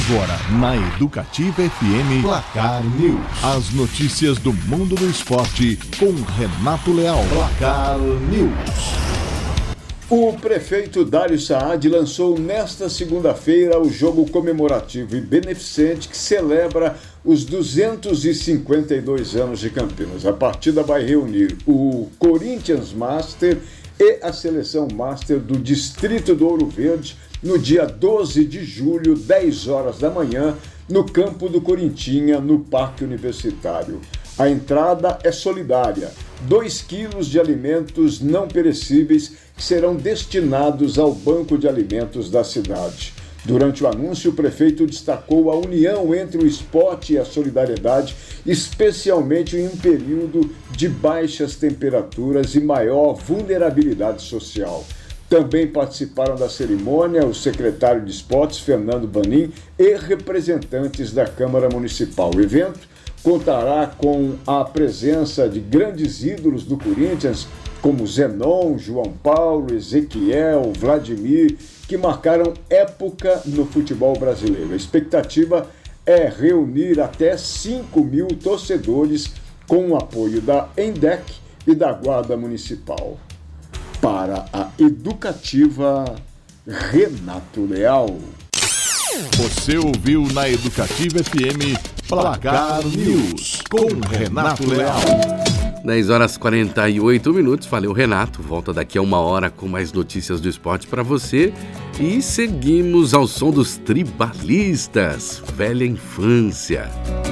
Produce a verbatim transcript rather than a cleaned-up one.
Agora, na Educativa F M, Placar News. As notícias do mundo do esporte com Renato Leal. Placar News. O prefeito Dário Saad lançou nesta segunda-feira o jogo comemorativo e beneficente que celebra os duzentos e cinquenta e dois anos de Campinas. A partida vai reunir o Corinthians Master e a Seleção Master do Distrito do Ouro Verde no dia doze de julho, dez horas da manhã, no campo do Corintinha, no Parque Universitário. A entrada é solidária. dois quilos de alimentos não perecíveis que serão destinados ao Banco de Alimentos da cidade. Durante o anúncio, o prefeito destacou a união entre o esporte e a solidariedade, especialmente em um período de baixas temperaturas e maior vulnerabilidade social. Também participaram da cerimônia o secretário de Esportes, Fernando Banin, e representantes da Câmara Municipal. O evento contará com a presença de grandes ídolos do Corinthians, como Zenon, João Paulo, Ezequiel, Vladimir, que marcaram época no futebol brasileiro. A expectativa é reunir até cinco mil torcedores com o apoio da ENDEC e da Guarda Municipal. Para a Educativa, Renato Leal. Você ouviu na Educativa F M Placar News com Renato Leal. dez horas e quarenta e oito minutos. Valeu, Renato. Volta daqui a uma hora com mais notícias do esporte para você. E seguimos ao som dos Tribalistas, Velha Infância.